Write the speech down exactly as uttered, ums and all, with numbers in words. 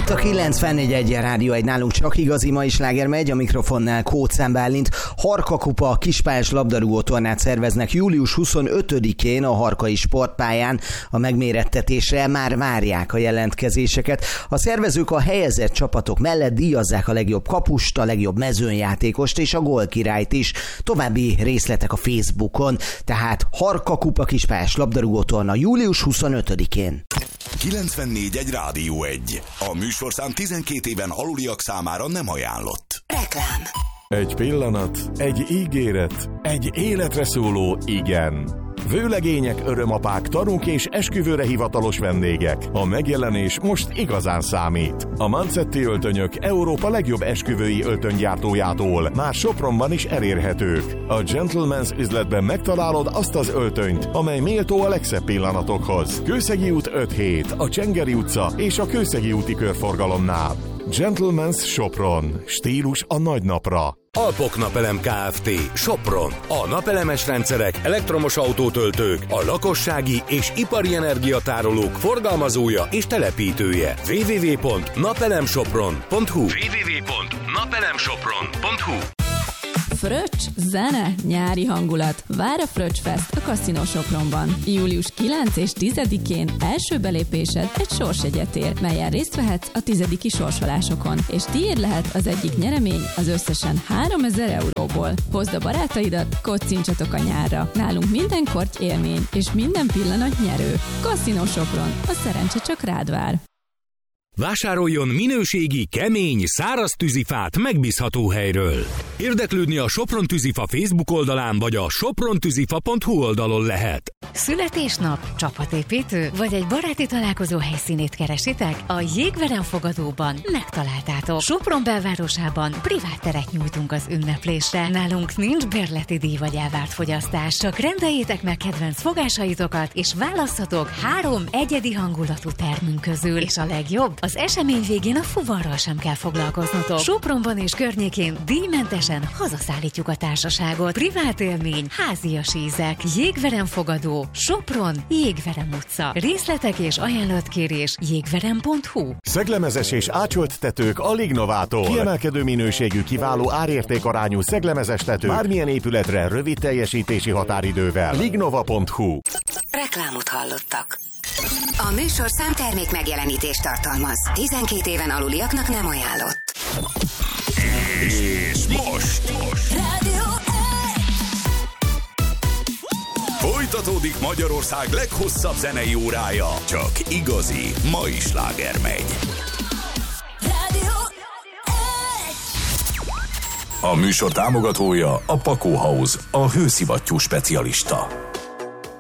Itt a kilencvennégy egy Rádió egy, nálunk csak igazi mai sláger megy, a mikrofonnál Kócán Bálint. Harka Kupa kispályás labdarúgó tornát szerveznek július huszonötödikén a harkai sportpályán. A megmérettetésre már várják a jelentkezéseket. A szervezők a helyezett csapatok mellett díjazzák a legjobb kapust, a legjobb mezőnyjátékost és a gólkirályt is. További részletek a Facebookon, tehát Harka Kupa kispályás labdarúgó torna július huszonötödikén. kilencvennégy egy Rádió egy. A műsorszám tizenkét éven aluliak számára nem ajánlott. Reklám. Egy pillanat, egy ígéret, egy életre szóló igen. Vőlegények, örömapák, tanúk és esküvőre hivatalos vendégek. A megjelenés most igazán számít. A Mancetti öltönyök Európa legjobb esküvői öltönygyártójától már Sopronban is elérhetők. A Gentleman's üzletben megtalálod azt az öltönyt, amely méltó a legszebb pillanatokhoz. Kőszegi út öt hét, a Csengeri utca és a Kőszegi úti körforgalomnál. Gentleman's Sopron. Stílus a nagy napra. Alpok Napelem Kft. Sopron. A napelemes rendszerek, elektromos autótöltők, a lakossági és ipari energiatárolók forgalmazója és telepítője. double-u double-u double-u pont napelemsopron pont hu double-u double-u double-u pont napelemsopron pont hu. Fröccs, zene, nyári hangulat. Vár a Fröccs Fest a Casino Sopronban. július kilencedikén és tizedikén első belépésed egy sorsjegyet ér, melyen részt vehetsz a tizediki sorsolásokon, és tiéd lehet az egyik nyeremény az összesen háromezer euróból. Hozd a barátaidat, kocincsatok a nyárra. Nálunk minden korty élmény, és minden pillanat nyerő. Casino Sopron, a szerencse csak rád vár. Vásároljon minőségi, kemény, száraz tűzifát megbízható helyről. Érdeklődni a Sopron Tűzifa Facebook oldalán vagy a sopron-tűzifa pont hu oldalon lehet. Születésnap, csapatépítő vagy egy baráti találkozó helyszínét keresitek? A Jégverem fogadóban megtaláltátok. Sopron belvárosában privát teret nyújtunk az ünneplésre. Nálunk nincs bérleti díj vagy elvárt fogyasztás, csak rendeljétek meg kedvenc fogásaitokat, és választhatok három egyedi hangulatú termünk közül. És a legjobb, az esemény végén a fuvarral sem kell foglalkoznotok. Sopronban és környékén díjmentesen hazaszállítjuk a társaságot. Privát élmény, házias ízek, Jégverem fogadó, Sopron, Jégverem utca. Részletek és ajánlatkérés jégverem pont hu. Szeglemezes és ácsolt tetők a Lignovától. Kiemelkedő minőségű, kiváló árértékarányú szeglemezes tető bármilyen épületre rövid teljesítési határidővel. lignova pont hu. Reklámot hallottak. A műsorszám termék megjelenítést tartalmaz. tizenkét éven aluliaknak nem ajánlott. És most, most. Rádió Folytatódik Magyarország leghosszabb zenei órája. Csak igazi mai sláger megy. Rádió A műsor támogatója a Pakó House, a hőszivattyú specialista.